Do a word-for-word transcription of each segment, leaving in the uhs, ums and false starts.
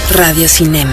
Radio Cinema.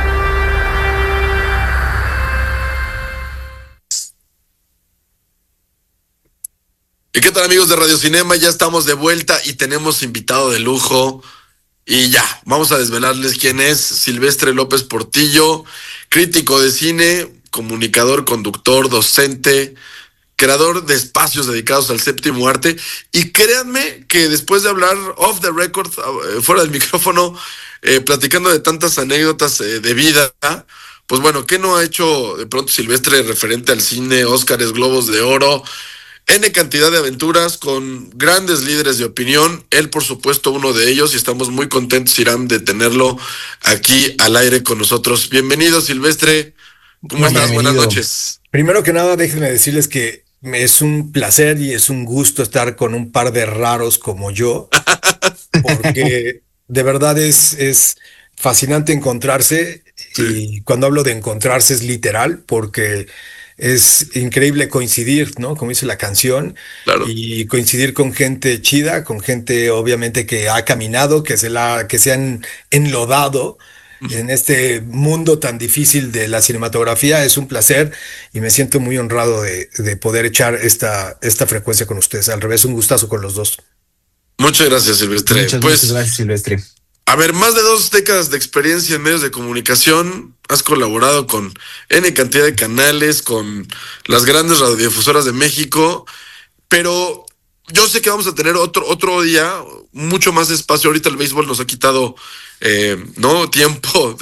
¿Y qué tal, amigos de Radio Cinema? Ya estamos de vuelta y tenemos invitado de lujo. Y ya, vamos a desvelarles quién es. Silvestre López Portillo, crítico de cine, comunicador, conductor, docente, creador de espacios dedicados al séptimo arte. Y créanme que después de hablar off the record, fuera del micrófono, eh, platicando de tantas anécdotas eh, de vida, pues bueno, ¿qué no ha hecho de pronto Silvestre referente al cine? Óscares, Globos de Oro, N cantidad de aventuras con grandes líderes de opinión. Él, por supuesto, uno de ellos, y estamos muy contentos, Iram, de tenerlo aquí al aire con nosotros. Bienvenido, Silvestre. ¿Cómo No, estás? bienvenido. Buenas noches. Primero que nada, déjenme decirles que me es un placer y es un gusto estar con un par de raros como yo, porque de verdad es, es fascinante encontrarse, Sí. y cuando hablo de encontrarse es literal, porque es increíble coincidir, ¿no? Como dice la canción, Claro. y coincidir con gente chida, con gente obviamente que ha caminado, que se la, que se han enlodado en este mundo tan difícil de la cinematografía. Es un placer y me siento muy honrado de, de poder echar esta, esta frecuencia con ustedes. Al revés, un gustazo con los dos. Muchas gracias, Silvestre. Muchas, pues, muchas gracias, Silvestre. A ver, más de dos décadas de experiencia en medios de comunicación, has colaborado con N cantidad de canales, con las grandes radiodifusoras de México, pero yo sé que vamos a tener otro otro día, mucho más espacio. Ahorita el béisbol nos ha quitado, eh, ¿no? tiempo